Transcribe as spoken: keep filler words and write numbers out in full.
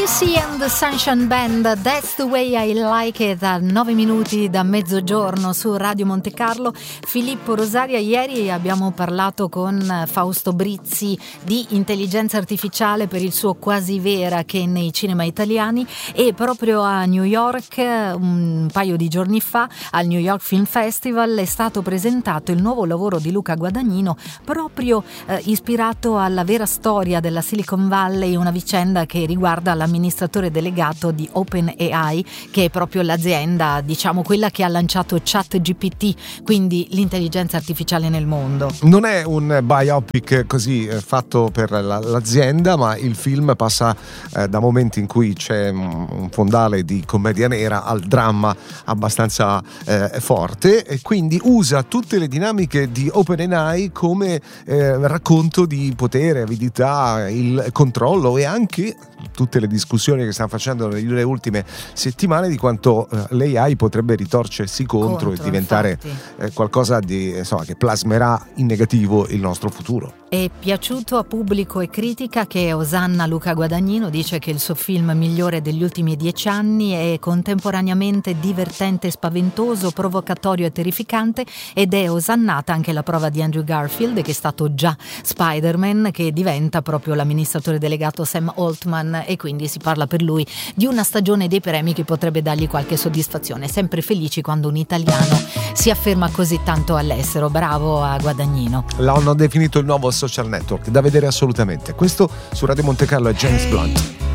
Casey and the Sunshine Band, That's the Way I Like It, a nove minuti da mezzogiorno su Radio Monte Carlo. Filippo Rosaria, ieri abbiamo parlato con Fausto Brizzi di intelligenza artificiale per il suo Quasi Vera che nei cinema italiani, e proprio a New York un paio di giorni fa al New York Film Festival è stato presentato il nuovo lavoro di Luca Guadagnino, proprio eh, ispirato alla vera storia della Silicon Valley, una vicenda che riguarda l'amministratore delegato di OpenAI, che è proprio l'azienda, diciamo quella che ha lanciato ChatGPT, quindi l'intelligenza artificiale nel mondo. Non è un biopic così eh, fatto per la, l'azienda, ma il film passa eh, da momenti in cui c'è un, un fondale di commedia nera al dramma abbastanza eh, forte, e quindi usa tutte le dinamiche di OpenAI come eh, racconto di potere, avidità, il controllo e anche tutte le discussioni che stanno facendo nelle ultime settimane di quanto eh, l'A I potrebbe ritorcersi contro, contro e diventare eh, qualcosa di, insomma, che plasmerà in negativo il nostro futuro. È piaciuto a pubblico e critica che osanna Luca Guadagnino, dice che il suo film migliore degli ultimi dieci anni è contemporaneamente divertente e spaventoso, provocatorio e terrificante, ed è osannata anche la prova di Andrew Garfield, che è stato già Spider-Man, che diventa proprio l'amministratore delegato Sam Altman, e quindi si parla per lui di una stagione dei premi che potrebbe dargli qualche soddisfazione. Sempre felici quando un italiano si afferma così tanto all'estero. Bravo a Guadagnino. L'hanno definito il nuovo social network da vedere assolutamente. Questo su Radio Monte Carlo è James Blunt.